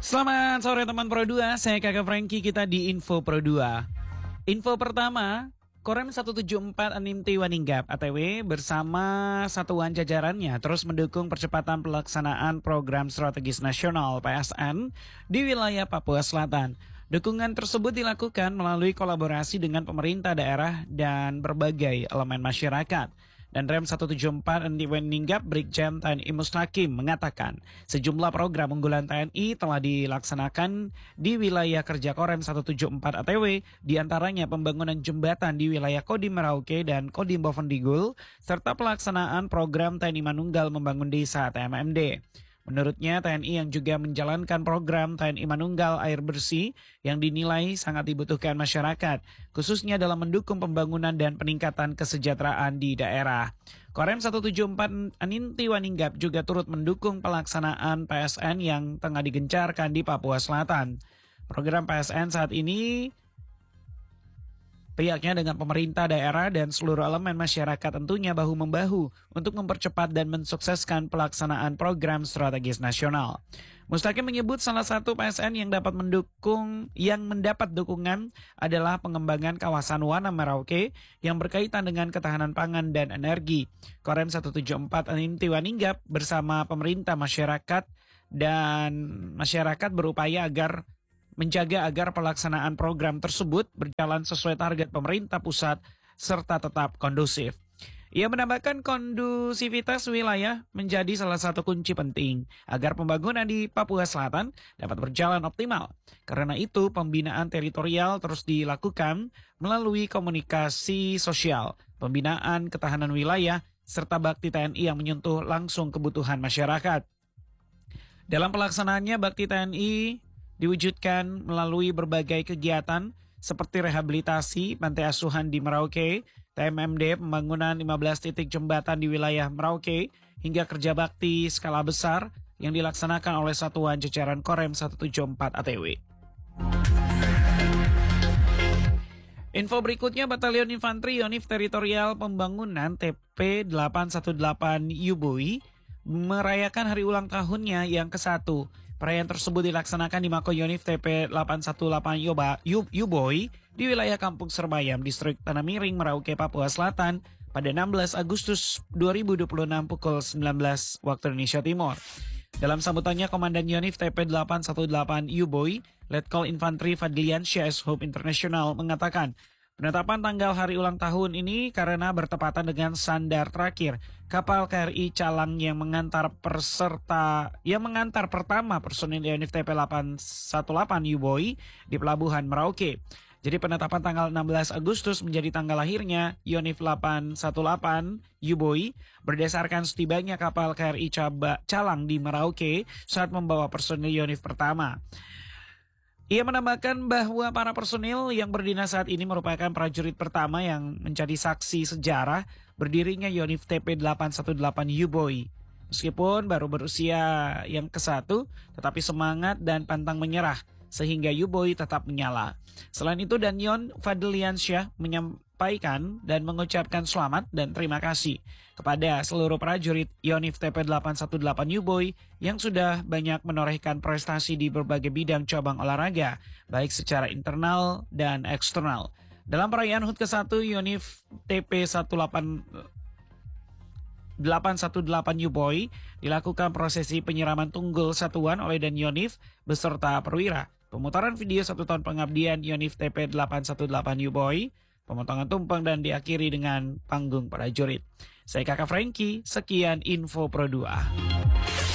Selamat sore teman Pro 2, saya Kakak Franky, kita di Info Pro 2. Info pertama, Korem 174 Aninti Waninggap ATW bersama satuan jajarannya terus mendukung percepatan pelaksanaan program strategis nasional PSN di wilayah Papua Selatan. Dukungan tersebut dilakukan melalui kolaborasi dengan pemerintah daerah dan berbagai elemen masyarakat. Dan Rem 174 Aninti Waninggap Brigjen TNI Musnakim mengatakan sejumlah program unggulan TNI telah dilaksanakan di wilayah kerja Korem 174 ATW, diantaranya pembangunan jembatan di wilayah Kodim Merauke dan Kodim Bovendigul, serta pelaksanaan program TNI Manunggal membangun desa TMMD. Menurutnya, TNI yang juga menjalankan program TNI Manunggal Air Bersih yang dinilai sangat dibutuhkan masyarakat, khususnya dalam mendukung pembangunan dan peningkatan kesejahteraan di daerah. Korem 174 Aninti Waninggap juga turut mendukung pelaksanaan PSN yang tengah digencarkan di Papua Selatan. Program PSN saat ini pihaknya dengan pemerintah daerah dan seluruh elemen masyarakat tentunya bahu-membahu untuk mempercepat dan mensukseskan pelaksanaan program strategis nasional. Mustaqim menyebut salah satu PSN yang mendapat dukungan adalah pengembangan kawasan Wana Merauke yang berkaitan dengan ketahanan pangan dan energi. Korem 174 Aninti Waninggap bersama pemerintah masyarakat berupaya menjaga agar pelaksanaan program tersebut berjalan sesuai target pemerintah pusat serta tetap kondusif. Ia menambahkan kondusivitas wilayah menjadi salah satu kunci penting agar pembangunan di Papua Selatan dapat berjalan optimal. Karena itu, pembinaan teritorial terus dilakukan melalui komunikasi sosial, pembinaan ketahanan wilayah, serta bakti TNI yang menyentuh langsung kebutuhan masyarakat. Dalam pelaksanaannya, bakti TNI diwujudkan melalui berbagai kegiatan seperti rehabilitasi pantai asuhan di Merauke, TMMD, pembangunan 15 titik jembatan di wilayah Merauke, hingga kerja bakti skala besar yang dilaksanakan oleh satuan jajaran Korem 174 ATW. Info berikutnya, Batalion Infanteri Yonif Teritorial Pembangunan TP 818 Yuboi merayakan hari ulang tahunnya yang ke-1. Perayaan tersebut dilaksanakan di Mako Yonif TP 818 Yuboi di wilayah Kampung Serbayam, Distrik Tanah Miring, Merauke, Papua Selatan pada 16 Agustus 2026 pukul 19 waktu Indonesia Timur. Dalam sambutannya, Komandan Yonif TP 818 Yuboi, Letkol Infanteri Fadlian Syes Hope International mengatakan, penetapan tanggal hari ulang tahun ini karena bertepatan dengan sandar terakhir kapal KRI Calang yang mengantar pertama personil Yonif TP 818 Yuboi di Pelabuhan Merauke. Jadi penetapan tanggal 16 Agustus menjadi tanggal lahirnya Yonif 818 Yuboi berdasarkan setibanya kapal KRI Calang di Merauke saat membawa personil Yonif pertama. Ia menambahkan bahwa para personil yang berdinas saat ini merupakan prajurit pertama yang menjadi saksi sejarah berdirinya Yonif TP 818 Yuboi. Meskipun baru berusia yang ke-1, tetapi semangat dan pantang menyerah sehingga Yuboi tetap menyala. Selain itu, Danyon Fadliansyah menyampaikan dan mengucapkan selamat dan terima kasih kepada seluruh prajurit Yonif TP 818 Yuboi yang sudah banyak menorehkan prestasi di berbagai bidang cabang olahraga, baik secara internal dan eksternal. Dalam perayaan HUT ke-1 Yonif TP 818 Yuboi dilakukan prosesi penyiraman tunggul satuan oleh Dan Yonif beserta perwira. Pemutaran video 1 tahun pengabdian Yonif TP 818 Yuboi, pemotongan tumpeng dan diakhiri dengan panggung prajurit. Saya Kakak Franky, sekian Info Pro 2.